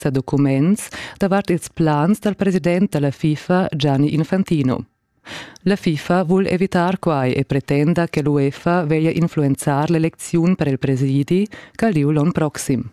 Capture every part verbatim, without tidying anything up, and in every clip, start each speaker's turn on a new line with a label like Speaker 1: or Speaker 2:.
Speaker 1: e documents davart ils plans del president della FIFA Gianni Infantino. La FIFA vuol evitar quai e pretenda che l'UEFA veglia influenzar l'elezione per il presidi che liu l'on proxim.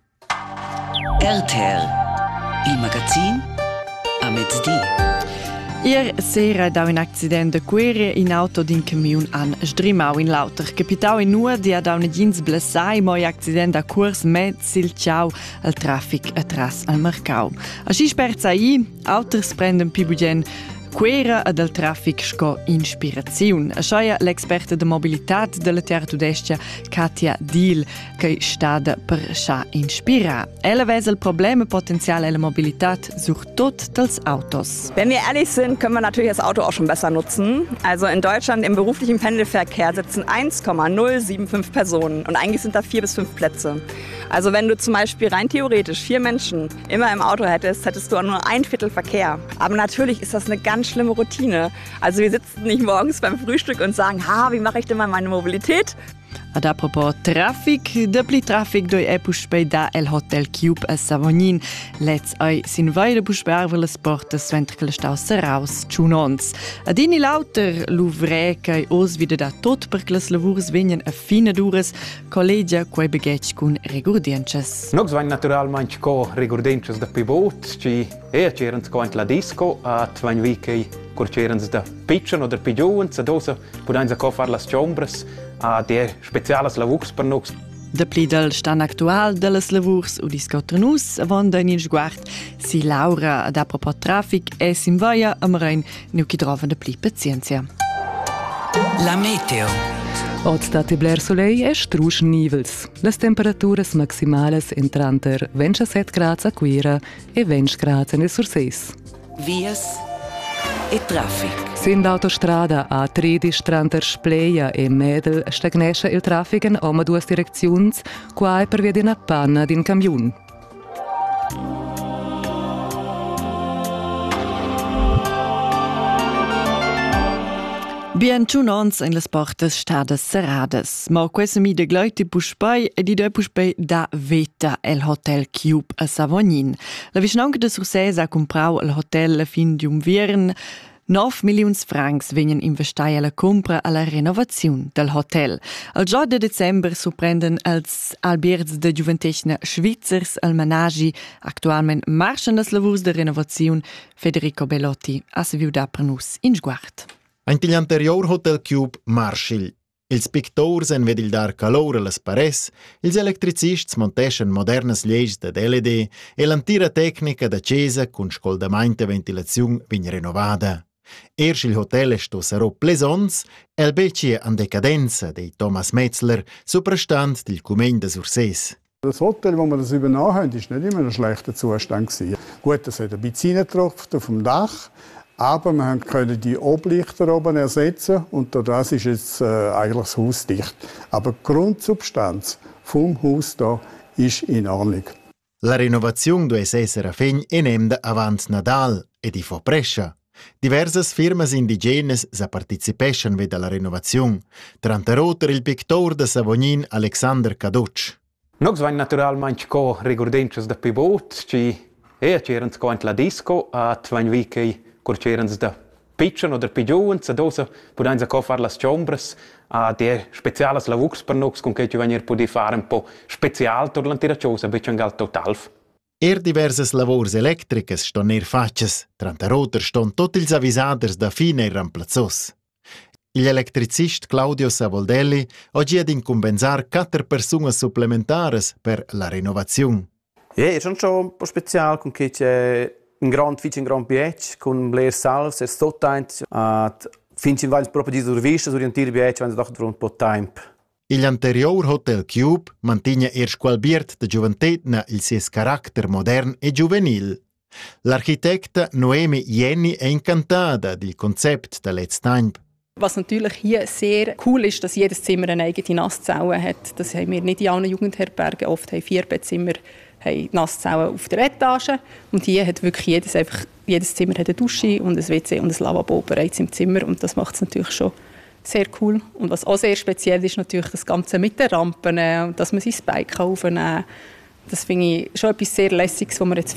Speaker 2: R T L, il magazin a mezzodì.
Speaker 3: Ieri sera da un accident de cuore in auto din camion an Strimau in Lauter. Capitau in nur di da una jeans blessai moi accident a curs med sil ciao al traffic atras al mercau. Aschi sperza i, auters prenden pibugen Quera e del traffic sco inspiraziun. Aschoia l'experta de mobilitat della Terra Tudestia Katia Diel, che stada per scha inspira. Ella vese il Problem potenzial der Mobilität sur tot dels Autos.
Speaker 4: Wenn wir ehrlich sind, können wir natürlich das Auto auch schon besser nutzen. Also in Deutschland im beruflichen Pendelverkehr sitzen eins Komma null sieben fünf Personen und eigentlich sind da vier bis fünf Plätze. Also wenn du zum Beispiel rein theoretisch vier Menschen immer im Auto hättest, hättest du auch nur ein Viertel Verkehr. Aber natürlich ist das eine ganz schlimme Routine. Also wir sitzen nicht morgens beim Frühstück und sagen, ha, wie mache ich denn mal meine Mobilität?
Speaker 3: Ad apropos traffic, de pli traffic doi e puspei da el Hotel Cube a Savognin. Let's oi sin vaire pusper ver les portas ventre che le staus raus tschunons. Ad ini lauter l'uvre che os wieder da tot per che les lavurs venien a fine dures, collegia quei begech cun regurdiences.
Speaker 5: Nox vain naturalmente co regurdiences da pivot, ci e c'erans co ent la disco, a tvain vi che c'erans da pitchen oder pigiuens, ad osa pudains a co far las chombres, a de specialas lavurs per nox.
Speaker 3: De pli del stand actual delles lavurs u discotrenus avon da in sguard si Laura ad apropos traffic e sim vaia am rein nu chi trovan de pli pazienzia.
Speaker 2: La meteo.
Speaker 1: Od stati bler solei e strusch nivels. Las temperaturas maximales entranter ventisette gradi a Quira e venti gradi nel Sursees.
Speaker 2: Vias e traffic.
Speaker 1: Sin l'autostrada A tredici tranter Spleia e Medel stagnesce il traffic in oma duas direcziuns, quai per via di una panna din camion.
Speaker 3: Bien tschunons in les portas stadas serradas. Ma questa mi de gleiti puspei e di de puspei da veta el Hotel Cube a Savognin. La vicinanca de Sursees ha comprau el hotel a fin di un viern. nove milions francs venien investai alla compra alla renovazione del hotel. Al gio de december sorprenden als albergs de giuventesna Schweizers al menagi actualment marschen las lavurs de renovazione. Federico Bellotti ha se viu da per nus in sguard.
Speaker 6: Anche l'anterior Hotel Cube marschil. Ils pictors en vedil dar calor las pares, ils electricists monteschen modernas lleis de L E D e l'antira tecnica da cesa con scoldamaint e ventilazione vegn renovada. Ersch il hotel è sto sarò plesons, el becie an decadenza dei Thomas Metzler, soprastand del Cumein de Sursees.
Speaker 7: Das Hotel, wo wir das übernommen haben, war nicht immer ein schlechter Zustand. Gut, es hat ein bisschen getropft auf dem Dach, aber wir können die Oblichter oben ersetzen und das ist jetzt äh, eigentlich das Haus dicht. Aber die Grundsubstanz vom Haus da ist in Ordnung.
Speaker 6: La renovazione deve essere a fegn e nemda avant Nadal e di fo prescia. Diversas firmas indigenes sa participeschen ved alla renovazione. Trantaroter il pictor de Savognin Alexander Kaduc.
Speaker 5: Nox vain naturalmente co regurdences da pivot, ci e c'erans co ent la disco, a tvain vi che c'erans da pitchen oder pigiuens, ad osa pudains a co far las chombres, a de specialas lavurs per nox, con che ci venir pudi fare un po' special tor l'antira cosa, becen gal totalf.
Speaker 6: Er diversas lavors electricas ston er faces, trantaroter ston tot ils avisaders da fine e ramplazzos. Il electricist Claudio Savoldelli oggi ad incompensar quattro persone supplementares per la renovazione.
Speaker 8: Ja, è schon schon un po' special, con che c'è un grand fitch, un grand biec, con Blair Salves, è sottant, at finch in vals proprio di survista, orientire biec, wenn doch un po' tempo.
Speaker 6: Il anterior Hotel Cube mantigna erst qual biert de giuventetna il sies caracter modern e juvenil. L'architekta Noemi Jenny è incantata del Konzept der letzten.
Speaker 9: Was natürlich hier sehr cool ist, dass jedes Zimmer eine eigene Nasszelle hat. Das haben wir nicht in allen Jugendherbergen. Oft haben vier Bettzimmer haben Nasszellen auf der Etage. Und hier hat wirklich jedes, einfach, jedes Zimmer hat eine Dusche und ein W C und ein Lavabo bereits im Zimmer. Und das macht es natürlich schon sehr cool. Und was auch sehr speziell ist, natürlich das Ganze mit den Rampen, dass man sein Bike aufnehmen kann. Das finde ich schon etwas sehr Lässiges, was wir jetzt